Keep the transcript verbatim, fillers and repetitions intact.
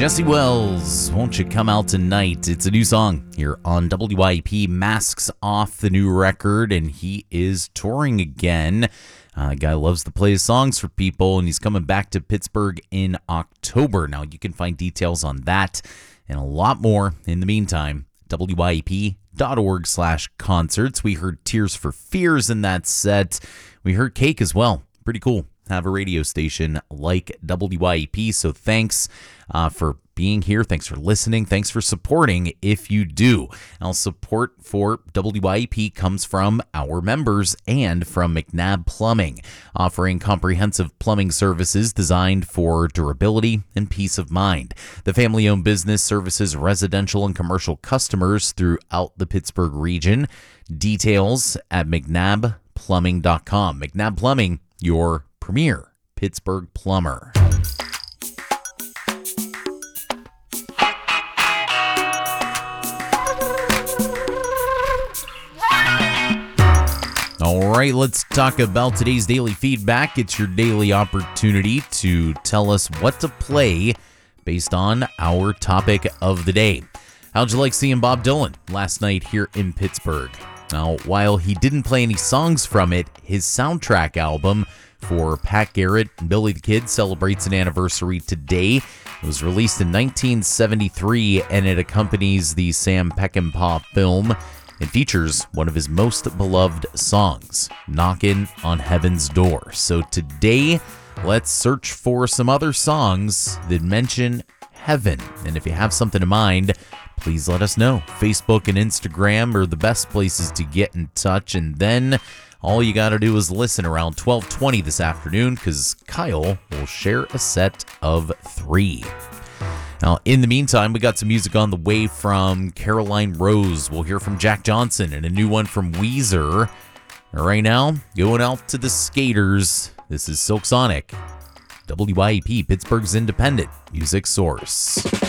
Jesse Wells, Won't You Come Out Tonight? It's a new song here on W I P. Masks off the new record, and he is touring again. Uh, guy loves to play his songs for people, and he's coming back to Pittsburgh in October. Now, you can find details on that and a lot more in the meantime. W I P dot org slash concerts. We heard Tears for Fears in that set. We heard Cake as well. Pretty cool. Have a radio station like W I P. So thanks uh, for being here. Thanks for listening. Thanks for supporting if you do. Now, support for W I P comes from our members and from McNabb Plumbing, offering comprehensive plumbing services designed for durability and peace of mind. The family-owned business services residential and commercial customers throughout the Pittsburgh region. Details at mcnabb plumbing dot com. McNabb Plumbing, your premier Pittsburgh plumber. All right, let's talk about today's daily feedback. It's your daily opportunity to tell us what to play based on our topic of the day. How'd you like seeing Bob Dylan last night here in Pittsburgh? Now, while he didn't play any songs from it, his soundtrack album for Pat Garrett and Billy the Kid celebrates an anniversary today. It was released in nineteen seventy-three, and it accompanies the Sam Peckinpah film. It features one of his most beloved songs, Knockin' on Heaven's Door. So today, let's search for some other songs that mention heaven. And if you have something in mind, please let us know. Facebook and Instagram are the best places to get in touch. And then all you got to do is listen around twelve twenty this afternoon, because Kyle will share a set of three. Now, in the meantime, we got some music on the way from Caroline Rose. We'll hear from Jack Johnson and a new one from Weezer. Right now, going out to the skaters. This is Silk Sonic, W I P, Pittsburgh's independent music source.